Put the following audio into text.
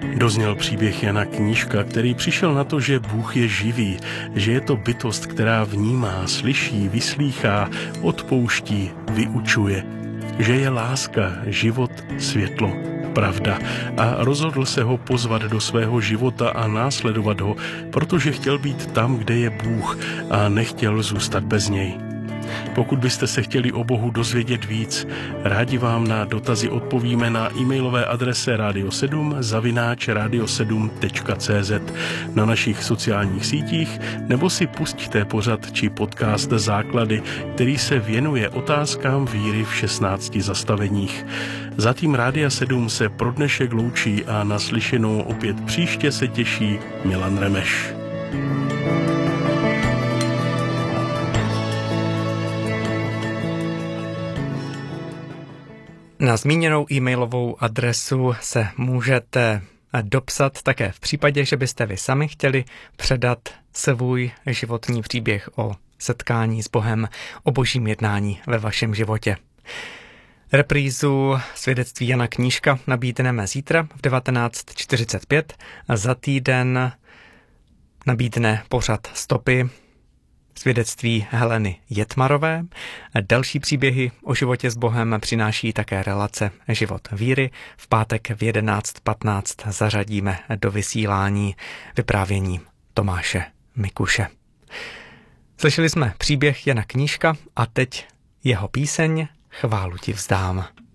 Dozněl příběh Jana Knížka, který přišel na to, že Bůh je živý, že je to bytost, která vnímá, slyší, vyslýchá, odpouští, vyučuje, že je láska, život, světlo, pravda a rozhodl se ho pozvat do svého života a následovat ho, protože chtěl být tam, kde je Bůh a nechtěl zůstat bez něj. Pokud byste se chtěli o Bohu dozvědět víc, rádi vám na dotazy odpovíme na e-mailové adrese radio7@radio7.cz, na našich sociálních sítích, nebo si pusťte pořad či podcast Základy, který se věnuje otázkám víry v 16 zastaveních. Za tým Rádia 7 se pro dnešek loučí a naslyšenou opět příště se těší Milan Remeš. Na zmíněnou e-mailovou adresu se můžete dopsat také v případě, že byste vy sami chtěli předat svůj životní příběh o setkání s Bohem, o božím jednání ve vašem životě. Reprízu svědectví Jana Knížka nabídneme zítra v 19:45. Za týden nabídne pořad Stopy svědectví Heleny Jetmarové. Další příběhy o životě s Bohem přináší také relace Život víry. V pátek v 11:15 zařadíme do vysílání vyprávění Tomáše Mikuše. Slyšeli jsme příběh Jana Knížka a teď jeho píseň Chválu ti vzdám.